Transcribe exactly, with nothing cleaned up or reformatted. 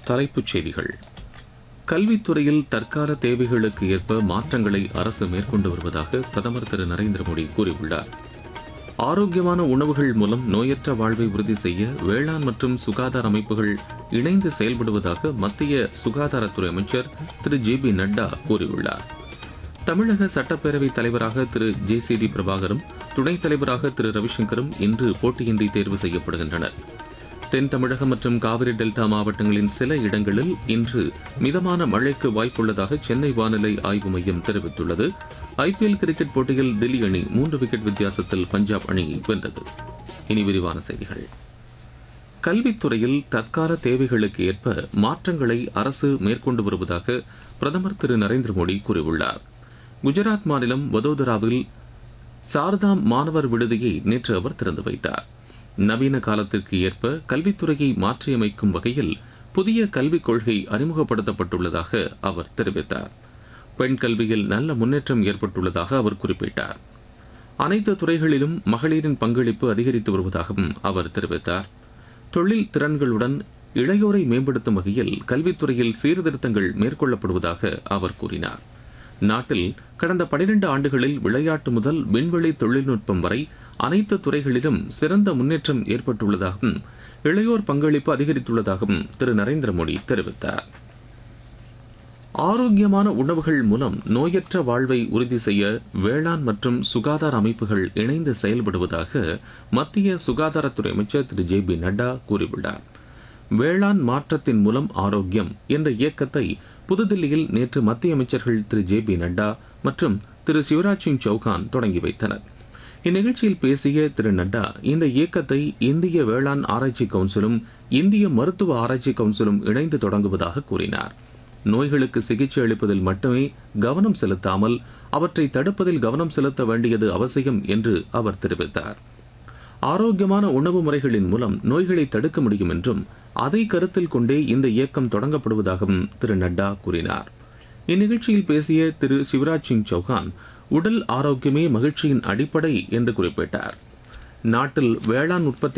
தலைப்புச் செய்திகள். கல்வித்துறையில் தற்கால தேவைகளுக்கு ஏற்ப மாற்றங்களை அரசு மேற்கொண்டு வருவதாக பிரதமர் திரு நரேந்திர மோடி கூறியுள்ளார். ஆரோக்கியமான உணவுகள் மூலம் நோயற்ற வாழ்வை உறுதி செய்ய வேளாண் மற்றும் சுகாதார அமைப்புகள் இணைந்து செயல்படுவதாக மத்திய சுகாதாரத்துறை அமைச்சர் திரு ஜே பி நட்டா கூறியுள்ளார். தமிழக சட்டப்பேரவைத் தலைவராக திரு ஜே சி டி பிரபாகரும் துணைத் தலைவராக திரு ரவிசங்கரும் இன்று போட்டியின்றி தேர்வு செய்யப்படுகின்றனர். தென் தமிழகம் மற்றும் காவிரி டெல்டா மாவட்டங்களின் சில இடங்களில் இன்று மிதமான மழைக்கு வாய்ப்புள்ளதாக சென்னை வானிலை ஆய்வு மையம் தெரிவித்துள்ளது. ஐ பி எல் கிரிக்கெட் போட்டியில் தில்லி அணி மூன்று விக்கெட் வித்தியாசத்தில் பஞ்சாப் அணியை வென்றது. இனி விரிவான செய்திகள். கல்வித்துறையில் தற்கால தேவைகளுக்கு ஏற்ப மாற்றங்களை அரசு மேற்கொண்டு வருவதாக பிரதமர் திரு நரேந்திர மோடி கூறியுள்ளார். குஜராத் மாநிலம் வதோதராவில் சாரதாம் மாணவர் விடுதியை நேற்று அவர் திறந்து வைத்தார். நவீன காலத்திற்கு ஏற்ப கல்வித்துறையை மாற்றியமைக்கும் வகையில் புதிய கல்விக் கொள்கை அறிமுகப்படுத்தப்பட்டுள்ளதாக அவர் தெரிவித்தார். பெண் கல்வியில் நல்ல முன்னேற்றம் ஏற்பட்டுள்ளதாக அவர் குறிப்பிட்டார். அனைத்து துறைகளிலும் மகளிரின் பங்களிப்பு அதிகரித்து வருவதாகவும் அவர் தெரிவித்தார். தொழில் திறன்களுடன் இளையோரை மேம்படுத்தும் வகையில் கல்வித்துறையில் சீர்திருத்தங்கள் மேற்கொள்ளப்படுவதாக அவர் கூறினார். நாட்டில் கடந்த பனிரெண்டு ஆண்டுகளில் விளையாட்டு முதல் விண்வெளி தொழில்நுட்பம் வரை அனைத்து துறைகளிலும் சிறந்த முன்னேற்றம் ஏற்பட்டுள்ளதாகவும் இளையோர் பங்களிப்பு அதிகரித்துள்ளதாகவும் திரு நரேந்திர மோடி தெரிவித்தார். ஆரோக்கியமான உணவுகள் மூலம் நோயற்ற வாழ்வை உறுதி செய்ய வேளாண் மற்றும் சுகாதார அமைப்புகள் இணைந்து செயல்படுவதாக மத்திய சுகாதாரத்துறை அமைச்சர் திரு ஜே பி நட்டா கூறியுள்ளார். வேளாண் மாற்றத்தின் மூலம் ஆரோக்கியம் என்ற இயக்கத்தை புதுதில்லியில் நேற்று மத்திய அமைச்சர்கள் திரு ஜே பி நட்டா மற்றும் திரு சிவராஜ் சிங் சௌகான் தொடங்கி வைத்தனர். இந்நிகழ்ச்சியில் பேசிய திரு நட்டா இந்த இயக்கத்தை இந்திய வேளாண் ஆராய்ச்சி கவுன்சிலும் இந்திய மருத்துவ ஆராய்ச்சி கவுன்சிலும் இணைந்து தொடங்குவதாக கூறினார். நோய்களுக்கு சிகிச்சை அளிப்பதில் மட்டுமே கவனம் செலுத்தாமல் அவற்றை தடுப்பதில் கவனம் செலுத்த வேண்டியது அவசியம் என்று அவர் தெரிவித்தார். ஆரோக்கியமான உணவு முறைகளின் மூலம் நோய்களை தடுக்க முடியும் என்றும் அதை கருத்தில் கொண்டே இந்த இயக்கம் தொடங்கப்படுவதாகவும் திரு நட்டா கூறினார். இந்நிகழ்ச்சியில் பேசிய திரு சிவராஜ் சிங் சௌகான் உடல் ஆரோக்கியமே மகிழ்ச்சியின் அடிப்படை என்று குறிப்பிட்டார். நாட்டில் வேளாண் உற்பத்தி